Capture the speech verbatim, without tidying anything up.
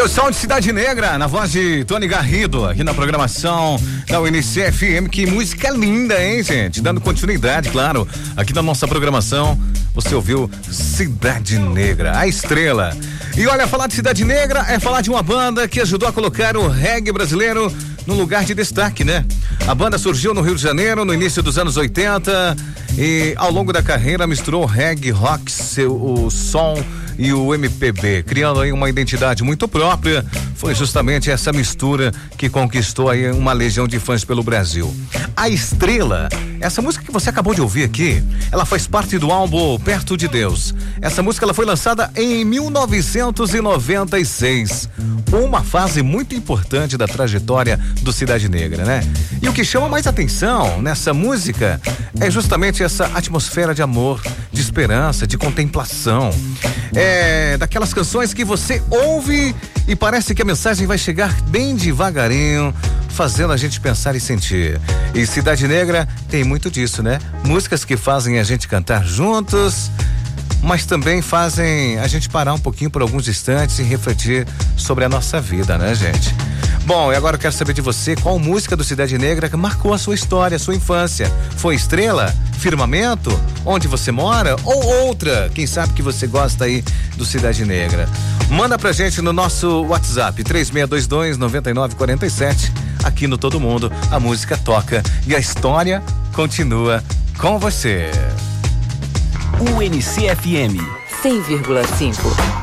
o som de Cidade Negra, na voz de Tony Garrido, aqui na programação da U N C F M. Que música linda, hein, gente? Dando continuidade, claro, aqui na nossa programação, você ouviu Cidade Negra, a estrela. E olha, falar de Cidade Negra é falar de uma banda que ajudou a colocar o reggae brasileiro num lugar de destaque, né? A banda surgiu no Rio de Janeiro no início dos anos oitenta e ao longo da carreira misturou reggae, rock, seu, o som e o M P B, criando aí uma identidade muito própria. Foi justamente essa mistura que conquistou aí uma legião de fãs pelo Brasil. A Estrela, essa música que você acabou de ouvir aqui, ela faz parte do álbum Perto de Deus. Essa música ela foi lançada em mil novecentos e noventa e seis. Uma fase muito importante da trajetória do Cidade Negra, né? E o que chama mais atenção nessa música é justamente essa atmosfera de amor, de esperança, de contemplação. É daquelas canções que você ouve e parece que a mensagem vai chegar bem devagarinho, fazendo a gente pensar e sentir. E Cidade Negra tem muito disso, né? Músicas que fazem a gente cantar juntos, mas também fazem a gente parar um pouquinho por alguns instantes e refletir sobre a nossa vida, né, gente? Bom, e agora eu quero saber de você, qual música do Cidade Negra que marcou a sua história, a sua infância? Foi Estrela? Firmamento? Onde você mora? Ou outra? Quem sabe que você gosta aí do Cidade Negra? Manda pra gente no nosso WhatsApp, três seis dois dois, nove nove quatro sete. Aqui no Todo Mundo, a música toca e a história continua com você. U N C F M cem vírgula cinco.